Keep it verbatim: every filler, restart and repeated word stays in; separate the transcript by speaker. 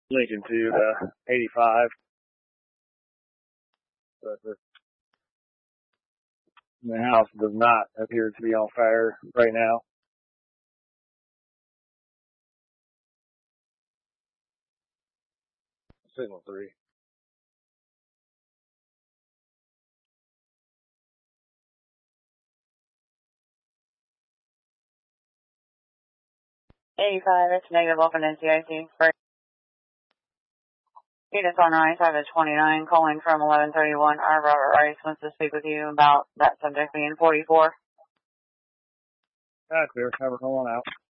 Speaker 1: Lincoln to uh, eighty-five. But the, the house does not appear to be on fire right now. Signal three.
Speaker 2: eighty-five, it's negative open N C I C. Unit on Rice, I have a twenty-nine calling from eleven thirty-one. Our Robert Rice wants to speak with you about that subject being forty-four.
Speaker 1: Ah, clear. Cover, hold on out.